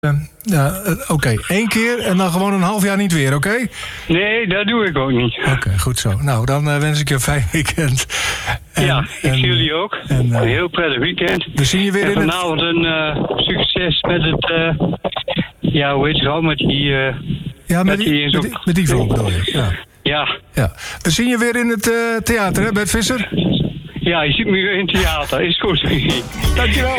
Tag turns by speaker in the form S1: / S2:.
S1: Oké. 1 keer en dan gewoon een half jaar niet weer, oké?
S2: Nee, dat doe ik ook niet.
S1: Oké, goed zo. Nou, dan wens ik je een fijn weekend.
S2: Ik zie jullie ook. Een heel prettig weekend.
S1: We zien je weer
S2: en
S1: in het...
S2: vanavond een succes met het... hoe heet het al? Met die...
S1: met die vlog bedoel je. Ja. We zien je weer in het theater, hè, Bert Visser?
S2: Ja, je ziet me weer in het theater. Is goed.
S1: Dankjewel.